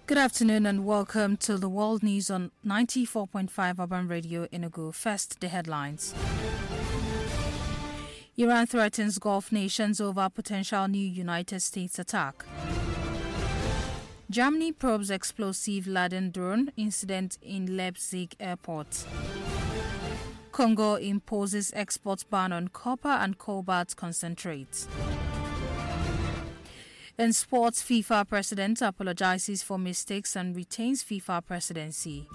Good afternoon and welcome to the World News on 94.5 Urban Radio Enugu. First, the headlines. Iran threatens Gulf nations over potential new United States attack. Germany probes explosive laden drone incident in Leipzig airport. Congo imposes export ban on copper and cobalt concentrate. In sports, FIFA president apologizes for mistakes and retains FIFA presidency.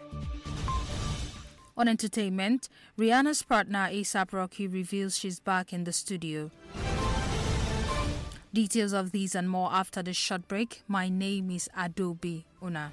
On entertainment, Rihanna's partner A$AP Rocky reveals she's back in the studio. Details of these and more after the short break. My name is Adobe Una.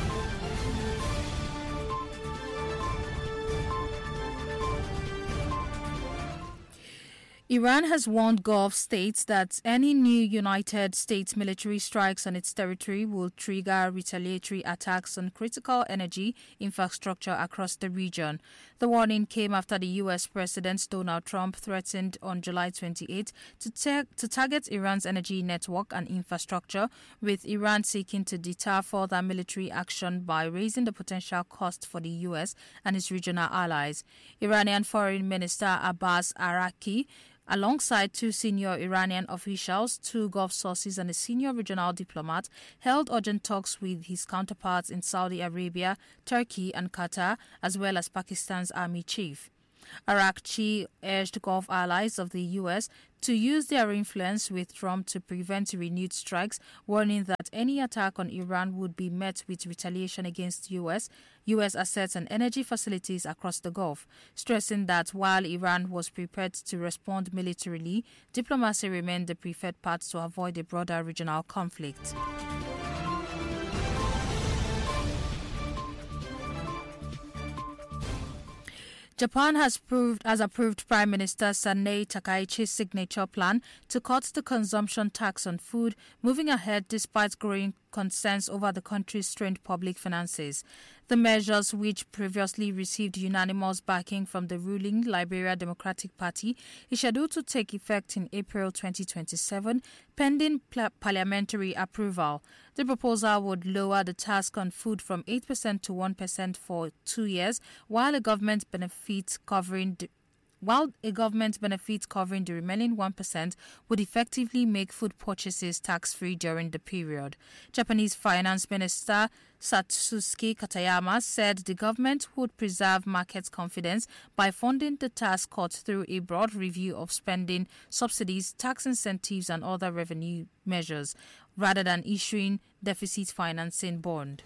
Iran has warned Gulf states that any new United States military strikes on its territory will trigger retaliatory attacks on critical energy infrastructure across the region. The warning came after the U.S. President Donald Trump threatened on July 28 to target Iran's energy network and infrastructure, with Iran seeking to deter further military action by raising the potential cost for the U.S. and its regional allies. Iranian Foreign Minister Abbas Araqi, alongside two senior Iranian officials, two Gulf sources and a senior regional diplomat, held urgent talks with his counterparts in Saudi Arabia, Turkey and Qatar, as well as Pakistan's army chief. Araqchi urged Gulf allies of the U.S. to use their influence with Trump to prevent renewed strikes, warning that any attack on Iran would be met with retaliation against U.S. assets and energy facilities across the Gulf, stressing that while Iran was prepared to respond militarily, diplomacy remained the preferred path to avoid a broader regional conflict. Japan has approved Prime Minister Sanae Takaichi's signature plan to cut the consumption tax on food, moving ahead despite growing concerns over the country's strained public finances. The measures, which previously received unanimous backing from the ruling Liberia Democratic Party, is scheduled to take effect in April 2027, pending parliamentary approval. The proposal would lower the tax on food from 8% to 1% for 2 years, while a government benefit covering the remaining 1% would effectively make food purchases tax-free during the period. Japanese Finance Minister Satsuki Katayama said the government would preserve market confidence by funding the tax cut through a broad review of spending, subsidies, tax incentives and other revenue measures, rather than issuing deficit financing bond.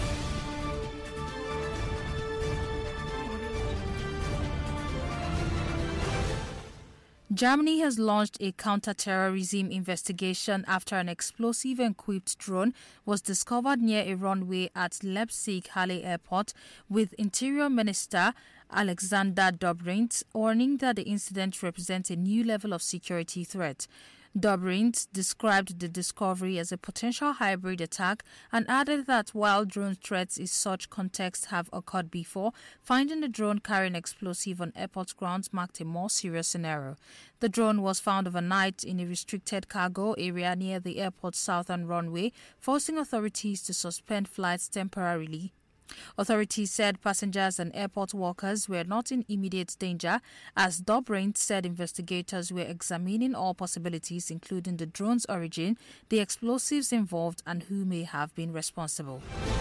Germany has launched a counter-terrorism investigation after an explosive-equipped drone was discovered near a runway at Leipzig-Halle Airport, with Interior Minister Alexander Dobrindt warning that the incident represents a new level of security threat. Dobrindt described the discovery as a potential hybrid attack and added that while drone threats in such contexts have occurred before, finding a drone carrying explosive on airport grounds marked a more serious scenario. The drone was found overnight in a restricted cargo area near the airport's southern runway, forcing authorities to suspend flights temporarily. Authorities said passengers and airport workers were not in immediate danger, as Dobrindt said investigators were examining all possibilities, including the drone's origin, the explosives involved, and who may have been responsible.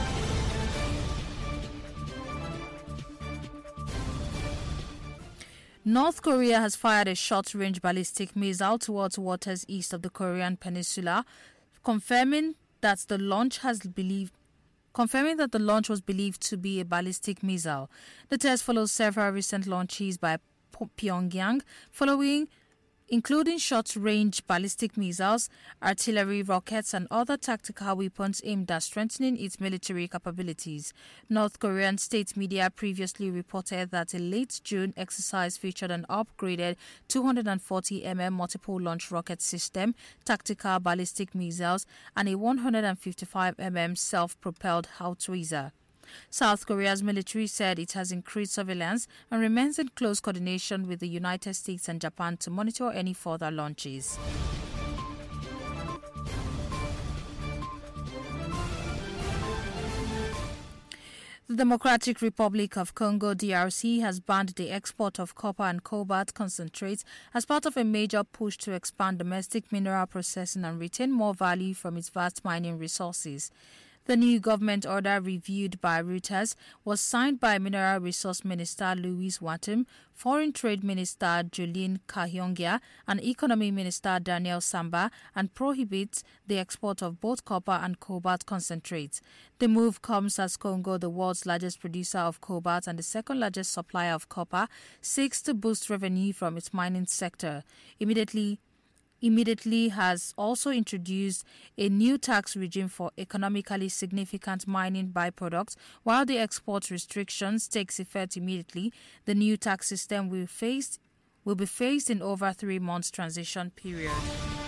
North Korea has fired a short-range ballistic missile towards waters east of the Korean peninsula, confirming that the launch was believed to be a ballistic missile. The test follows several recent launches by Pyongyang, including short-range ballistic missiles, artillery, rockets, and other tactical weapons aimed at strengthening its military capabilities. North Korean state media previously reported that a late June exercise featured an upgraded 240mm multiple-launch rocket system, tactical ballistic missiles, and a 155mm self-propelled howitzer. South Korea's military said it has increased surveillance and remains in close coordination with the United States and Japan to monitor any further launches. The Democratic Republic of Congo (DRC) has banned the export of copper and cobalt concentrates as part of a major push to expand domestic mineral processing and retain more value from its vast mining resources. The new government order, reviewed by Reuters, was signed by Mineral Resource Minister Louis Watum, Foreign Trade Minister Julien Kahiongia, and Economy Minister Daniel Samba, and prohibits the export of both copper and cobalt concentrates. The move comes as Congo, the world's largest producer of cobalt and the second largest supplier of copper, seeks to boost revenue from its mining sector. Immediately has also introduced a new tax regime for economically significant mining byproducts. While the export restrictions takes effect immediately, the new tax system will be phased in over 3 months transition period.